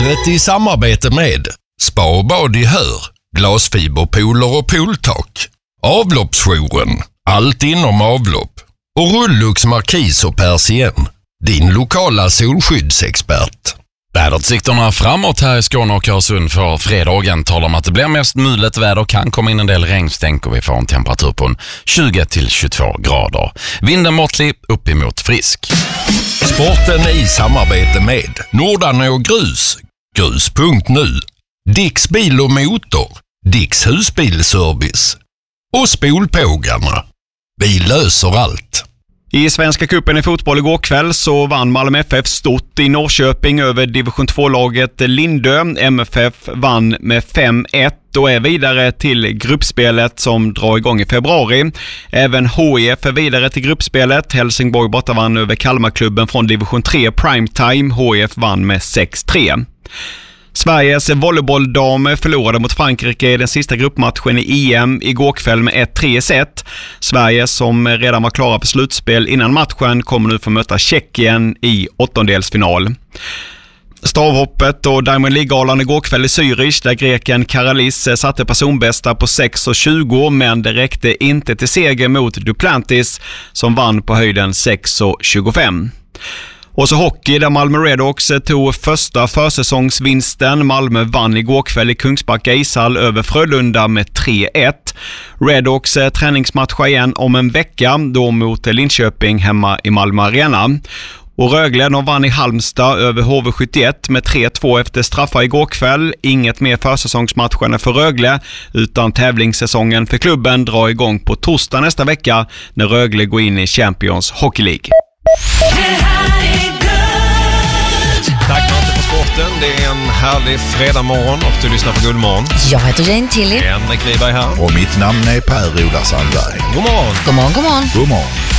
Vädret i samarbete med Spa och bad i Hör, glasfiberpooler och pooltak. Avloppsjouren, allt inom avlopp. Och Rullux Markis och Persien, din lokala solskyddsexpert. Väderutsikterna framåt här i Skåne och Öresund för fredagen talar om att det blir mest mulet väder, kan komma in en del regnstänk och vi får en temperatur på 20-22 grader. Vinden måttlig, uppemot frisk. Sporten i samarbete med Nordarne och Grus, grus.nu, Dicks bil och motor, Dicks husbilservice och Spolpågarna. Vi löser allt. I Svenska cupen i fotboll igår kväll så vann Malmö FF stort i Norrköping över division 2-laget Lindö. MFF vann med 5-1 och är vidare till gruppspelet som drar igång i februari. Även HIF är vidare till gruppspelet. Helsingborg borta vann över Kalmarklubben från division 3 Primetime. HIF vann med 6-3. Sveriges volleybolldamer förlorade mot Frankrike i den sista gruppmatchen i EM igår kväll med 1-3 set. Sverige, som redan var klara för slutspel innan matchen, kommer nu få möta Tjeckien i åttondelsfinal. Stavhoppet och Diamond League-galan igår kväll i Zürich, där greken Karalis satte personbästa på 6,20, men det räckte inte till seger mot Duplantis som vann på höjden 6,25. Och så hockey, där Malmö Redhawks tog första försäsongsvinsten. Malmö vann igår kväll i Kungsbacka ishall över Frölunda med 3-1. Redhawks träningsmatchar igen om en vecka, då mot Linköping hemma i Malmö Arena. Och Rögle, de vann i Halmstad över HV71 med 3-2 efter straffar igår kväll. Inget mer försäsongsmatcherna för Rögle, utan tävlingssäsongen för klubben drar igång på torsdag nästa vecka när Rögle går in i Champions Hockey League. Tack för sporten. Det är en härlig fredagmorgon och du lyssnar på Guldmorgon. Jag heter Jane Tilly. Henrik Wiberg här. Och mitt namn är Per Roda Sandberg. God morgon. God morgon, god morgon. God morgon.